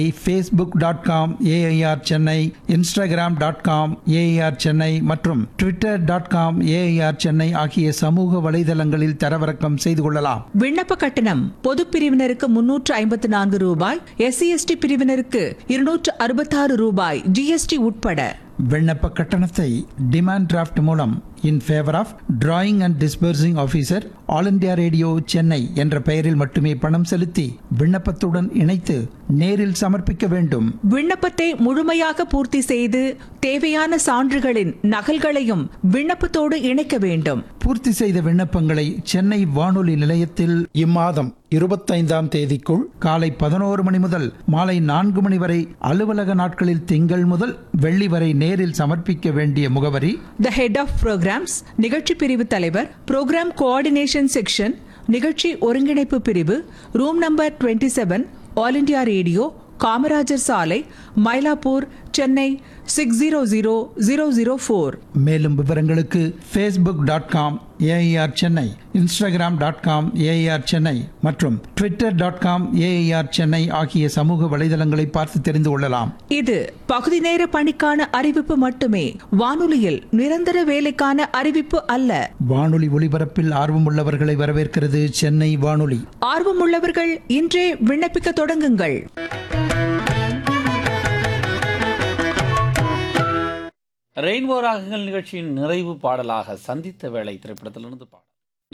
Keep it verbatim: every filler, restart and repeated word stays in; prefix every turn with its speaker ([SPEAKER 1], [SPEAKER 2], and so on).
[SPEAKER 1] Facebook dot com AIR Chennai, Instagram dot com AIR Chennai மற்றும் Twitter dot com AIR Chennai ஆகிய சமூக வலைதளங்களில் தரவிறக்கம் செய்து கொள்ளலாம்.
[SPEAKER 2] விண்ணப்ப கட்டணம் பொது பிரிவினருக்கு முன்னூற்று ஐம்பத்து நான்கு ரூபாய், எஸ்சி எஸ்டி பிரிவினருக்கு இருநூற்று அறுபத்தாறு ரூபாய், ஜிஎஸ்டி உட்பட.
[SPEAKER 1] விண்ணப்ப கட்டணத்தை டிமாண்ட் டிராஃப்ட் மூலம் இன் favour of drawing and disbursing officer, all India radio Chennai என்ற பெயரில் மட்டுமே பணம் செலுத்தி விண்ணப்பத்துடன் இணைத்து நேரில் சமர்ப்பிக்க வேண்டும்.
[SPEAKER 2] விண்ணப்பத்தை முழுமையாக பூர்த்தி செய்து தேவையான சான்றுகளின் நகல்களையும் விண்ணப்பத்தோடு இணைக்க வேண்டும்.
[SPEAKER 1] பூர்த்தி செய்த விண்ணப்பங்களை சென்னை வானொலி நிலையத்தில் இம்மாதம் இருபத்தைந்தாம் தேதிக்குள் காலை பதினோரு மணி முதல் மாலை நான்கு மணி வரை அலுவலக நாட்களில் திங்கள் முதல் வெள்ளி வரை நேரில் சமர்ப்பிக்க வேண்டிய முகவரி:
[SPEAKER 2] த ஹெட் ஆஃப் புரோகிராம்ஸ், நிகழ்ச்சி பிரிவு தலைவர், புரோகிராம் கோஆர்டினேஷன் செக்ஷன், நிகழ்ச்சி ஒருங்கிணைப்பு பிரிவு, room number twenty seven, all India radio, Kamarajar சாலை, Mylapore, Chennai six zero zero zero zero four.
[SPEAKER 1] மேலும் விவரங்களுக்கு Facebook dot com AIR Chennai, Instagram dot com AIR Chennai மற்றும் Twitter dot com AIR Chennai ஆகிய சமூக வலைதளங்களை பார்த்து தெரிந்து கொள்ளலாம்.
[SPEAKER 2] இது பகுதி நேர பணிக்கான அறிவிப்பு மட்டுமே, வானொலியில் நிரந்தர வேலைக்கான அறிவிப்பு அல்ல.
[SPEAKER 1] வானொலி ஒலிபரப்பில் ஆர்வமுள்ளவர்களை வரவேற்கிறது சென்னை வானொலி.
[SPEAKER 2] ஆர்வமுள்ளவர்கள் இன்றே விண்ணப்பிக்க தொடங்குங்கள்.
[SPEAKER 3] ரெயின்போ ராகங்கள் நிகழ்ச்சியின் நிறைவு பாடலாக சந்தித்த வேளை திரைப்படத்திலிருந்து பாடல்.